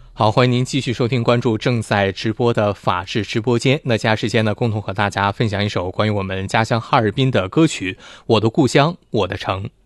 好，欢迎您继续收听关注正在直播的法治直播间。那接下来时间呢，共同和大家分享一首关于我们家乡哈尔滨的歌曲《我的故乡我的城》。